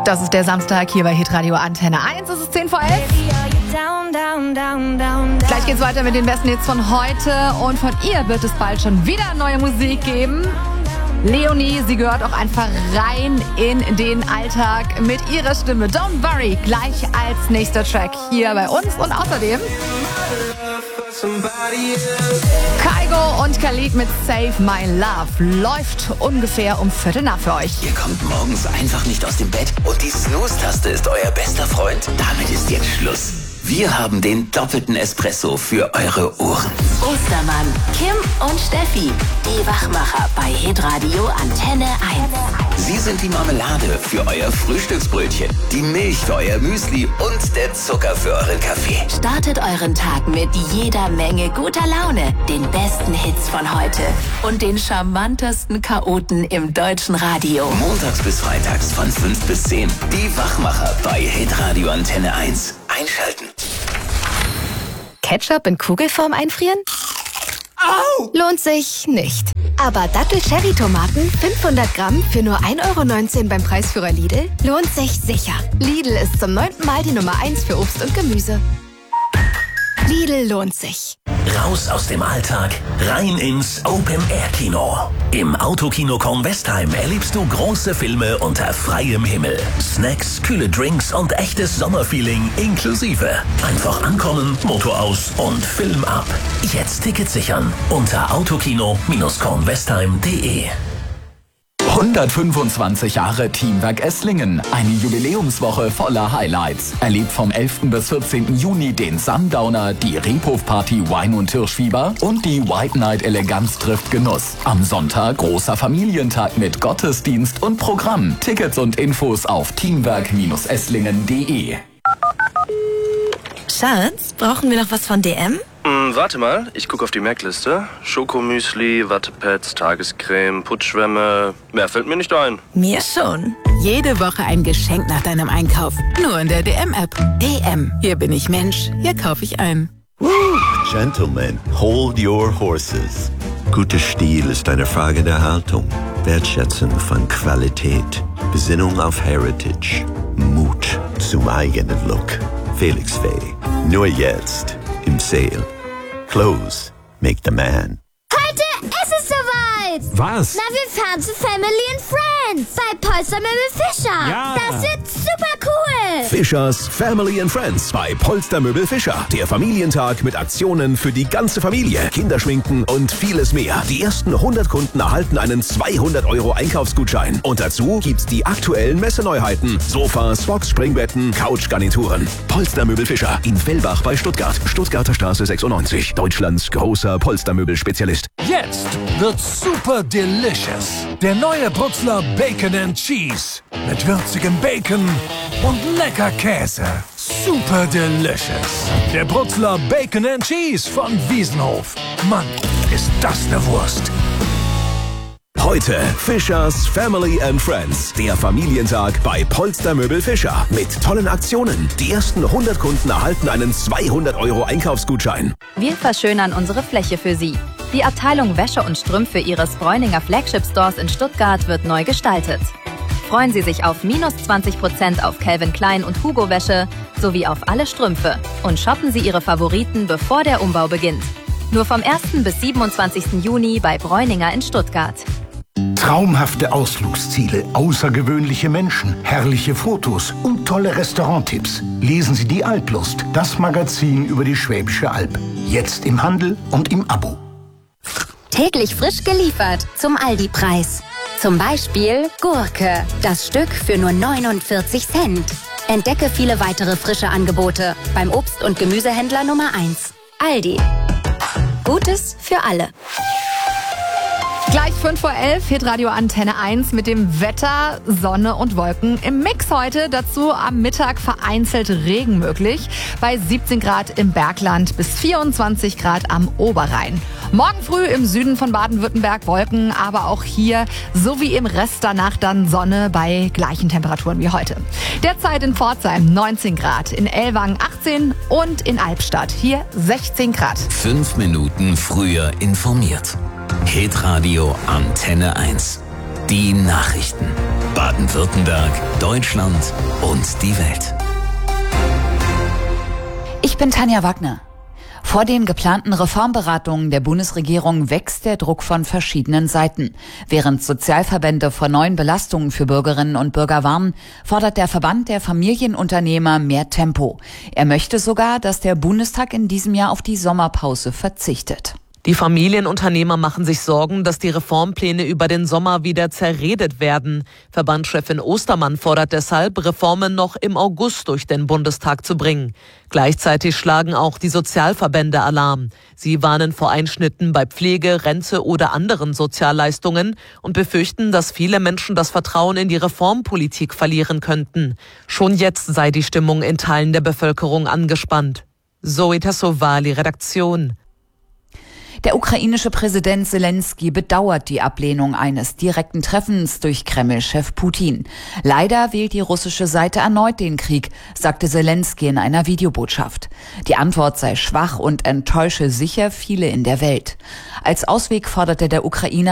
Das ist der Samstag hier bei Hitradio Antenne 1. Es ist 10 vor 11. Gleich geht's weiter mit den besten Hits von heute. Und von ihr wird es bald schon wieder neue Musik geben. Leonie, sie gehört auch einfach rein in den Alltag mit ihrer Stimme. Don't Worry, gleich als nächster Track hier bei uns. Und außerdem Kygo und Khalid mit Save My Love läuft ungefähr um 7:45 für euch. Ihr kommt morgens einfach nicht aus dem Bett und die Snooze-Taste ist euer bester Freund? Damit ist jetzt Schluss. Wir haben den doppelten Espresso für eure Ohren. Ostermann, Kim und Steffi, die Wachmacher bei Hitradio Antenne 1. Sie sind die Marmelade für euer Frühstücksbrötchen, die Milch für euer Müsli und der Zucker für euren Kaffee. Startet euren Tag mit jeder Menge guter Laune, den besten Hits von heute und den charmantesten Chaoten im deutschen Radio. Montags bis freitags von 5 bis 10. Die Wachmacher bei Hitradio Antenne 1. Einschalten. Ketchup in Kugelform einfrieren? Au! Lohnt sich nicht. Aber Dattel-Cherry-Tomaten 500 Gramm für nur 1,19 € beim Preisführer Lidl lohnt sich sicher. Lidl ist zum 9. Mal die Nummer 1 für Obst und Gemüse. Lidl lohnt sich. Raus aus dem Alltag, rein ins Open-Air-Kino. Im Autokino Kornwestheim erlebst du große Filme unter freiem Himmel. Snacks, kühle Drinks und echtes Sommerfeeling inklusive. Einfach ankommen, Motor aus und Film ab. Jetzt Tickets sichern unter autokino-kornwestheim.de. 125 Jahre Teamwerk Esslingen. Eine Jubiläumswoche voller Highlights. Erlebt vom 11. bis 14. Juni den Sundowner, die Rebhof-Party Wein und Hirschfieber und die White Night Eleganz trifft Genuss. Am Sonntag großer Familientag mit Gottesdienst und Programm. Tickets und Infos auf teamwerk-esslingen.de. Schatz, brauchen wir noch was von DM? Warte mal, ich gucke auf die Merkliste. Schokomüsli, Wattepads, Tagescreme, Putzschwämme. Mehr fällt mir nicht ein. Mir schon. Jede Woche ein Geschenk nach deinem Einkauf. Nur in der DM-App. DM. Hier bin ich Mensch. Hier kaufe ich ein. Gentlemen, hold your horses. Guter Stil ist eine Frage der Haltung, Wertschätzung von Qualität, Besinnung auf Heritage, Mut zum eigenen Look. Felix Faye. Nur jetzt im Sale. Clothes make the man. Heute ist es soweit! Was? Na, wir fahren zu Family and Friends bei Polster Möbel Fischer. Ja! Das wird super cool! Fischers Family and Friends bei Polster Möbel Fischer. Der Familientag mit Aktionen für die ganze Familie, Kinderschminken und vieles mehr. Die ersten 100 Kunden erhalten einen 200 € Einkaufsgutschein. Und dazu gibt's die aktuellen Messeneuheiten. Sofas, Box, Springbetten, Couchgarnituren. Polster Möbel Fischer in Fellbach bei Stuttgart. Stuttgarter Straße 96. Deutschlands großer Polstermöbel-Spezialist. Jetzt wird super delicious. Der neue Brutzler Bacon and Cheese. Mit würzigem Bacon und lecker Käse. Super delicious. Der Brutzler Bacon and Cheese von Wiesenhof. Mann, ist das eine Wurst. Heute Fischers Family and Friends. Der Familientag bei Polster Möbel Fischer. Mit tollen Aktionen. Die ersten 100 Kunden erhalten einen 200 € Einkaufsgutschein. Wir verschönern unsere Fläche für Sie. Die Abteilung Wäsche und Strümpfe Ihres Bräuninger Flagship Stores in Stuttgart wird neu gestaltet. Freuen Sie sich auf minus 20% auf Calvin Klein und Hugo Wäsche sowie auf alle Strümpfe. Und shoppen Sie Ihre Favoriten, bevor der Umbau beginnt. Nur vom 1. bis 27. Juni bei Bräuninger in Stuttgart. Traumhafte Ausflugsziele, außergewöhnliche Menschen, herrliche Fotos und tolle Restauranttipps. Lesen Sie die Alplust, das Magazin über die Schwäbische Alb. Jetzt im Handel und im Abo. Täglich frisch geliefert zum Aldi-Preis. Zum Beispiel Gurke, das Stück für nur 49 Cent. Entdecke viele weitere frische Angebote beim Obst- und Gemüsehändler Nummer 1. Aldi. Gutes für alle. Gleich 11:05, Hitradio Antenne 1 mit dem Wetter, Sonne und Wolken im Mix heute. Dazu am Mittag vereinzelt Regen möglich. Bei 17 Grad im Bergland bis 24 Grad am Oberrhein. Morgen früh im Süden von Baden-Württemberg Wolken, aber auch hier sowie im Rest der Nacht dann Sonne bei gleichen Temperaturen wie heute. Derzeit in Pforzheim 19 Grad, in Ellwangen 18 und in Albstadt hier 16 Grad. 5 Minuten früher informiert. Hitradio Antenne 1. Die Nachrichten. Baden-Württemberg. Baden-Württemberg, Deutschland und die Welt. Ich bin Tanja Wagner. Vor den geplanten Reformberatungen der Bundesregierung wächst der Druck von verschiedenen Seiten. Während Sozialverbände vor neuen Belastungen für Bürgerinnen und Bürger warnen, fordert der Verband der Familienunternehmer mehr Tempo. Er möchte sogar, dass der Bundestag in diesem Jahr auf die Sommerpause verzichtet. Die Familienunternehmer machen sich Sorgen, dass die Reformpläne über den Sommer wieder zerredet werden. Verbandschefin Ostermann fordert deshalb, Reformen noch im August durch den Bundestag zu bringen. Gleichzeitig schlagen auch die Sozialverbände Alarm. Sie warnen vor Einschnitten bei Pflege, Rente oder anderen Sozialleistungen und befürchten, dass viele Menschen das Vertrauen in die Reformpolitik verlieren könnten. Schon jetzt sei die Stimmung in Teilen der Bevölkerung angespannt. Zoe Tassovali, Redaktion. Der ukrainische Präsident Zelensky bedauert die Ablehnung eines direkten Treffens durch Kreml-Chef Putin. Leider wählt die russische Seite erneut den Krieg, sagte Zelensky in einer Videobotschaft. Die Antwort sei schwach und enttäusche sicher viele in der Welt. Als Ausweg forderte der Ukrainer